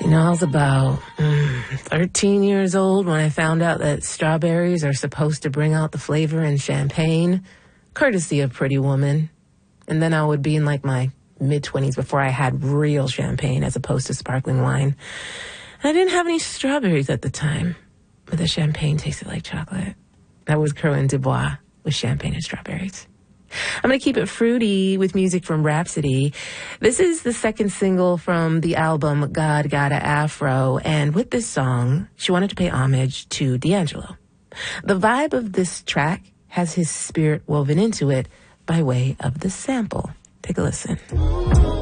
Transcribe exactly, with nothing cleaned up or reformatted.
You know, I was about mm, thirteen years old when I found out that strawberries are supposed to bring out the flavor in champagne, courtesy of Pretty Woman. And then I would be in like my mid-twenties before I had real champagne as opposed to sparkling wine. And I didn't have any strawberries at the time, but the champagne tasted like chocolate. That was Corinne Dubois with Champagne and Strawberries. I'm going to keep it fruity with music from Rhapsody. This is the second single from the album God Gotta Afro, and with this song, she wanted to pay homage to D'Angelo. The vibe of this track has his spirit woven into it by way of the sample. Take a listen.